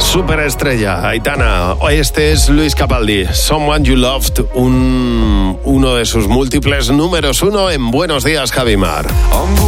Superestrella, Aitana. Este es Luis Capaldi, Someone You Loved, uno de sus múltiples números 1 en Buenos Días, Javimar.